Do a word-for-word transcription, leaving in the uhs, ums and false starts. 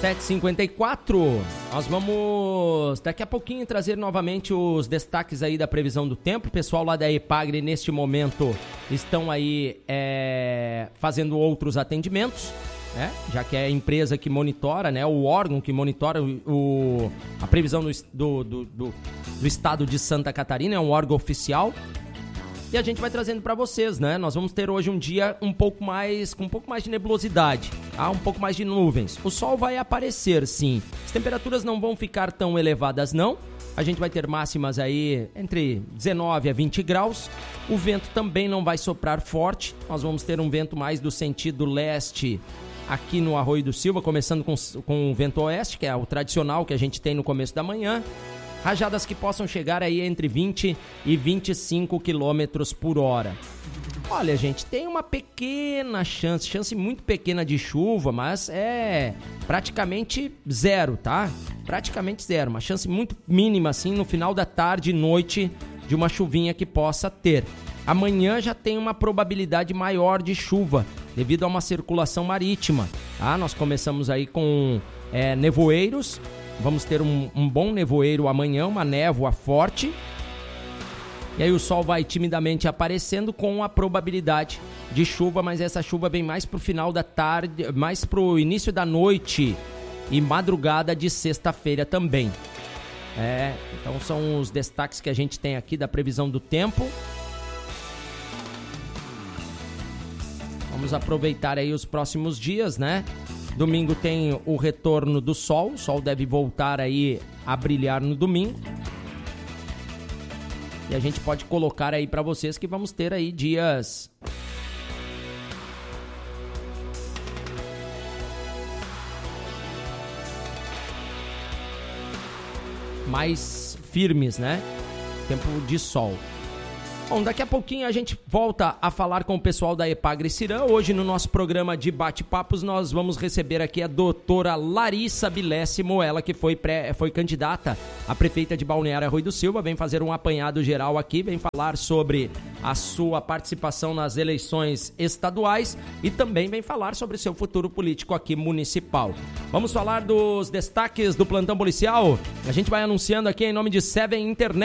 sete e cinquenta e quatro, nós vamos daqui a pouquinho trazer novamente os destaques aí da previsão do tempo. O pessoal lá da Epagre neste momento estão aí é, fazendo outros atendimentos, né? Já que é a empresa que monitora, né? O órgão que monitora o, o, a previsão do, do, do, do, do estado de Santa Catarina, é um órgão oficial. E a gente vai trazendo para vocês, né? Nós vamos ter hoje um dia um pouco mais, com um pouco mais de nebulosidade, tá? Um pouco mais de nuvens. O sol vai aparecer, sim. As temperaturas não vão ficar tão elevadas, não. A gente vai ter máximas aí entre dezenove a vinte graus. O vento também não vai soprar forte. Nós vamos ter um vento mais do sentido leste aqui no Arroio do Silva, começando com, com o vento oeste, que é o tradicional que a gente tem no começo da manhã. Rajadas que possam chegar aí entre vinte e vinte e cinco quilômetros por hora. Olha, gente, tem uma pequena chance, chance muito pequena de chuva, mas é praticamente zero, tá? Praticamente zero, uma chance muito mínima, assim, no final da tarde e noite de uma chuvinha que possa ter. Amanhã já tem uma probabilidade maior de chuva, devido a uma circulação marítima, tá? Nós começamos aí com é, nevoeiros. Vamos ter um, um bom nevoeiro amanhã, uma névoa forte. E aí o sol vai timidamente aparecendo com a probabilidade de chuva, mas essa chuva vem mais pro final da tarde, mais pro início da noite e madrugada de sexta-feira também. É, então são os destaques que a gente tem aqui da previsão do tempo. Vamos aproveitar aí os próximos dias, né? Domingo tem o retorno do sol, o sol deve voltar aí a brilhar no domingo. E a gente pode colocar aí para vocês que vamos ter aí dias mais firmes, né? Tempo de sol. Bom, daqui a pouquinho a gente volta a falar com o pessoal da Epagre Cirã. Hoje no nosso programa de bate-papos nós vamos receber aqui a doutora Larissa Bilésimo, ela que foi, pré, foi candidata a prefeita de Balneário Arroio do Silva, vem fazer um apanhado geral aqui, vem falar sobre a sua participação nas eleições estaduais e também vem falar sobre seu futuro político aqui municipal. Vamos falar dos destaques do plantão policial? A gente vai anunciando aqui em nome de Seven Internet.